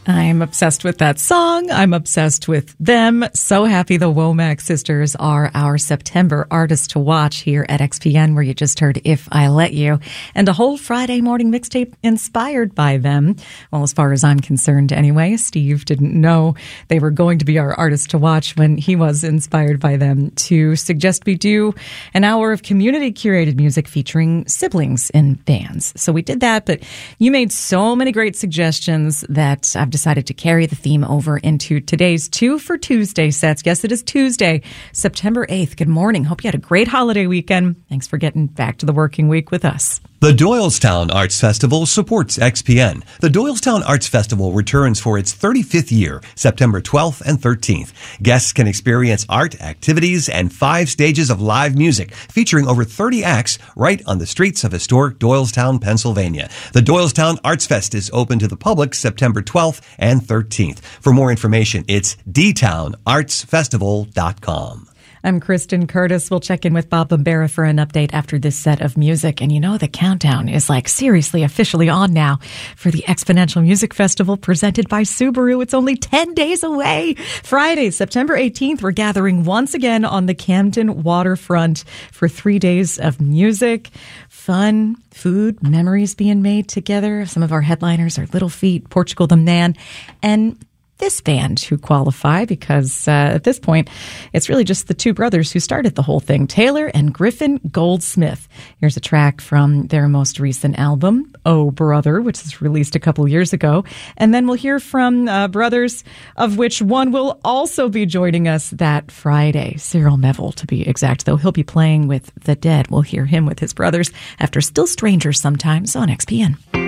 I'm obsessed with that song. I'm obsessed with them. So happy the Womack sisters are our September artists to watch here at XPN, where you just heard If I Let You, and a whole Friday morning mixtape inspired by them. Well, as far as I'm concerned anyway, Steve didn't know they were going to be our artists to watch when he was inspired by them to suggest we do an hour of community curated music featuring siblings in bands. So we did that, but you made so many great suggestions that I've decided to carry the theme over into today's Two for Tuesday sets. Yes, it is Tuesday, September 8th. Good morning. Hope you had a great holiday weekend. Thanks for getting back to the working week with us. The Doylestown Arts Festival supports XPN. The Doylestown Arts Festival returns for its 35th year, September 12th and 13th. Guests can experience art, activities, and 5 stages of live music featuring over 30 acts right on the streets of historic Doylestown, Pennsylvania. The Doylestown Arts Fest is open to the public September 12th and 13th. For more information, it's dtownartsfestival.com. I'm Kristen Curtis. We'll check in with Bob Bombera for an update after this set of music. And you know, the countdown is seriously officially on now for the Exponential Music Festival presented by Subaru. It's only 10 days away. Friday, September 18th, we're gathering once again on the Camden waterfront for 3 days of music, fun, food, memories being made together. Some of our headliners are Little Feat, Portugal the Man, and this band who qualify because at this point, it's really just the two brothers who started the whole thing, Taylor and Griffin Goldsmith. Here's a track from their most recent album, Oh Brother, which was released a couple years ago. And then we'll hear from brothers, of which one will also be joining us that Friday, Cyril Neville to be exact, though he'll be playing with The Dead. We'll hear him with his brothers after Still Strangers Sometimes on XPN.